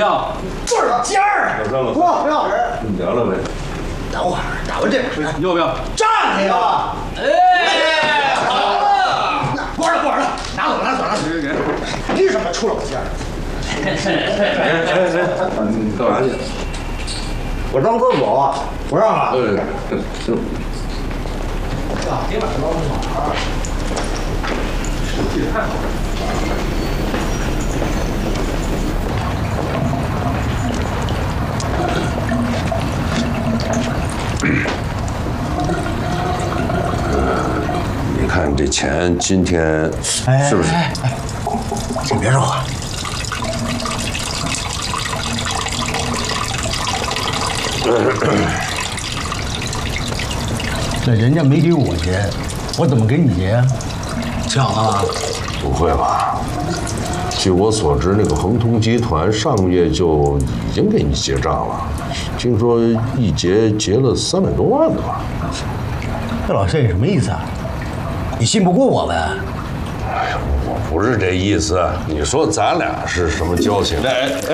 票？ 多少件儿？ 要账了， 不要。 凉了没？ 等会儿，打完这个要不要？ 站着呀！ 哎，好了， 不玩了，拿走。 给。 凭什么出老件儿？ 你干啥去？ 我上厕所啊，不让了。 行。 今晚上玩儿。 手气太好了。你看这钱今天是不是？ 请别说话。 那人家没给我结，我怎么给你结呀？ 巧了， 不会吧？据我所知，那个恒通集团上个月就已经给你结账了，听说一结了300多万呢吧？ 这老谢你什么意思啊？你信不过我呗？ 我不是这意思，你说咱俩是什么交情？哎。